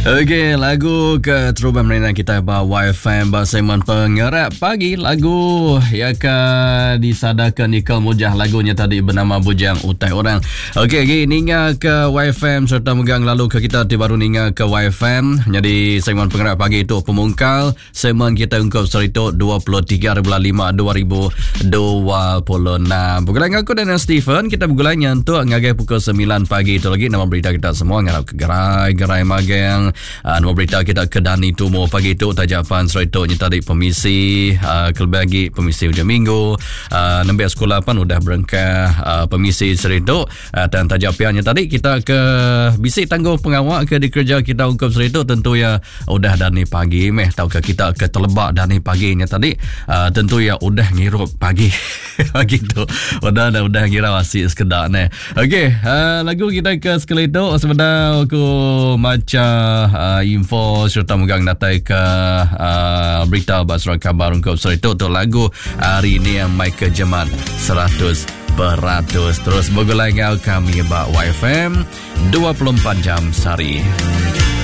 Okey, lagu ke teruban mainan kita bawa YFM Basaiman Pengerat Pagi. Lagu yang akan disadarkan di Kelmujah. Lagunya tadi bernama Bujang Utai Orang. Okey, ninga ke YFM serta megang lalu ke kita baru ninga ke YFM. Jadi Saiman Pengerat Pagi itu pemungkal segmen kita ungkap cerita 23/5/2026. Bergulang aku dan Stephen, kita bergulangnya untuk ngagai pukul 9 pagi itu lagi. Nama berita kita semua ngarap ke gerai magang. Nama berita kita ke Dani Tumo pagi itu tajapan seritanya tadi pemisi kelebagi pemisi hujung minggu nembiak sekolah pun udah berengkah pemisi serita dan tajapiannya tadi kita ke bisik tangguh pengawal ke di kerja kita ungkap serita tentu ya udah Dani pagi tahukah kita ke telebak Dani paginya tadi tentu ya udah ngirup pagi pagi tu udah ngira masih sekedar ni. Okey, lagu kita ke sekali itu sebenarnya aku macam info serta megang datai ke berita basra kabar ungkap itu untuk lagu hari ini yang Michael Jeman 100%. Terus bergulang kami Bak YFM 24 jam sehari.